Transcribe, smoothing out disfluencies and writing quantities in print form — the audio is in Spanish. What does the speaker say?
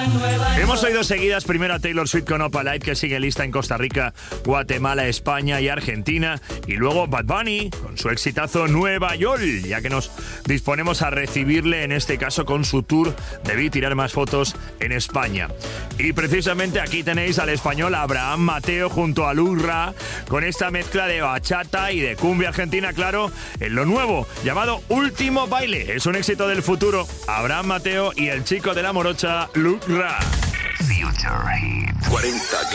Hemos oído seguidas primero a Taylor Swift con Opalite, que sigue lista en Costa Rica, Guatemala, España y Argentina, y luego Bad Bunny con su exitazo Nueva York, ya que nos disponemos a recibirle, en este caso con su tour Debí tirar más fotos en España. Y precisamente aquí tenéis al español Abraham Mateo junto a Lurra, con esta mezcla de bachata y de cumbia argentina, claro, en lo nuevo, llamado Último Baile. Es un éxito del futuro. Abraham Mateo y el chico de la morocha, Lurra. Future Hit 40